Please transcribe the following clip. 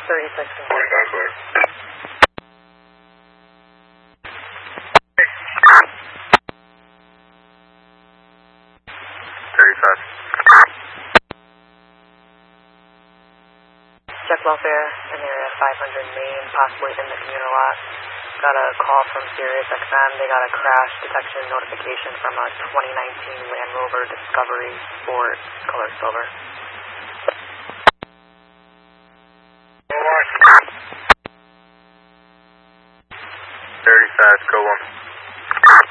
36 and 45 clear. 35. Check welfare in area 500 Main, possibly in the communal lot. Got a call from Sirius XM. They got a crash detection notification from a 2019 Land Rover Discovery Sport, color silver.